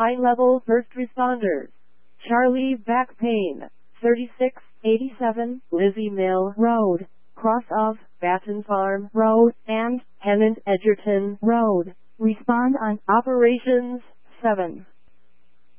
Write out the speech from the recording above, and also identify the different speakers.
Speaker 1: high-level first responders. Charlie back pain, 3687 Lizzie Mill Road, cross of Batten Farm Road and Hennant Edgerton Road. Respond on Operations 7.